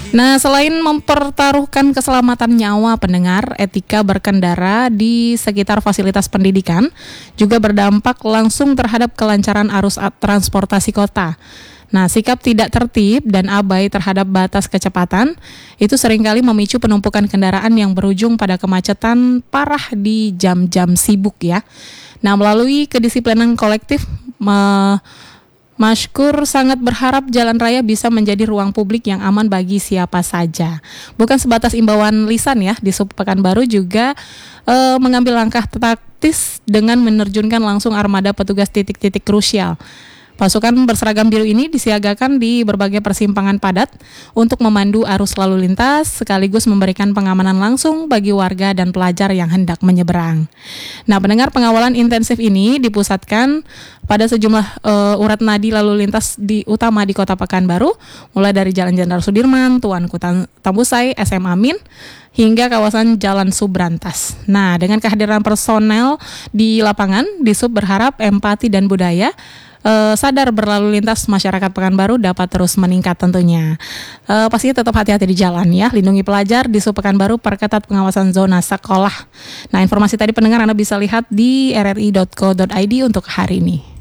Nah, selain mempertaruhkan keselamatan nyawa pendengar, etika berkendara di sekitar fasilitas pendidikan juga berdampak langsung terhadap kelancaran arus transportasi kota. Nah, sikap tidak tertib dan abai terhadap batas kecepatan itu seringkali memicu penumpukan kendaraan yang berujung pada kemacetan parah di jam-jam sibuk ya. Nah, melalui kedisiplinan kolektif, Maskur sangat berharap jalan raya bisa menjadi ruang publik yang aman bagi siapa saja. Bukan sebatas imbauan lisan ya, di Sub Pekanbaru juga mengambil langkah taktis dengan menerjunkan langsung armada petugas titik-titik krusial. Pasukan berseragam biru ini disiagakan di berbagai persimpangan padat untuk memandu arus lalu lintas sekaligus memberikan pengamanan langsung bagi warga dan pelajar yang hendak menyeberang. Nah, pendengar, pengawalan intensif ini dipusatkan pada sejumlah urat nadi lalu lintas utama di Kota Pekanbaru, mulai dari Jalan Jenderal Sudirman, Tuanku Tambusai, SM Amin, hingga kawasan Jalan Subrantas. Nah, dengan kehadiran personel di lapangan, Disub berharap empati dan budaya sadar berlalu lintas masyarakat Pekanbaru dapat terus meningkat tentunya. Pastinya tetap hati-hati di jalan ya, lindungi pelajar. Di Sub Pekanbaru perketat pengawasan zona sekolah. Nah, informasi tadi pendengar Anda bisa lihat di rri.co.id untuk hari ini.